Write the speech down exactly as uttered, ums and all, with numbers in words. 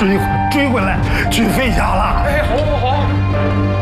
追追回来去费家了。 哎，好好好。